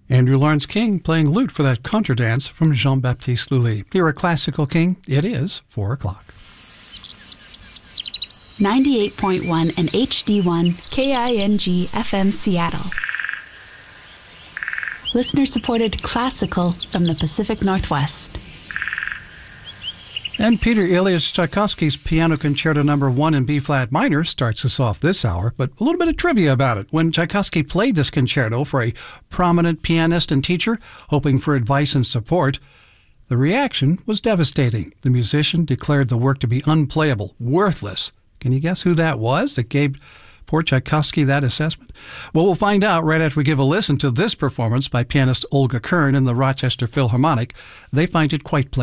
Andrew Lawrence King playing lute for that contredance from Jean-Baptiste Lully. Here at Classical King, it is 4 o'clock. 98.1 and HD1 KING FM Seattle. Listener-supported classical from the Pacific Northwest. And Peter Ilyich Tchaikovsky's Piano Concerto No. 1 in B-flat minor starts us off this hour, but a little bit of trivia about it. When Tchaikovsky played this concerto for a prominent pianist and teacher, hoping for advice and support, the reaction was devastating. The musician declared the work to be unplayable, worthless. Can you guess who that was that gave poor Tchaikovsky that assessment? Well, we'll find out right after we give a listen to this performance by pianist Olga Kern and the Rochester Philharmonic. They find it quite playable.